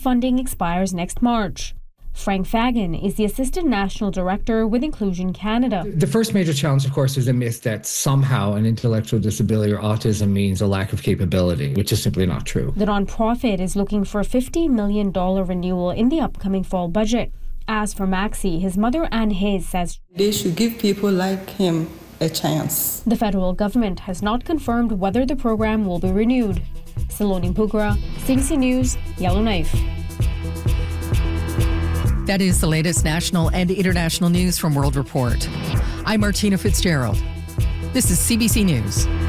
funding expires next March. Frank Fagan is the Assistant National Director with Inclusion Canada. The first major challenge, of course, is the myth that somehow an intellectual disability or autism means a lack of capability, which is simply not true. The nonprofit is looking for a $50 million renewal in the upcoming fall budget. As for Maxi, his mother Anne Hayes says they should give people like him a chance. The federal government has not confirmed whether the program will be renewed. Saloni Pugra, CBC News, Yellowknife. That is the latest national and international news from World Report. I'm Martina Fitzgerald. This is CBC News.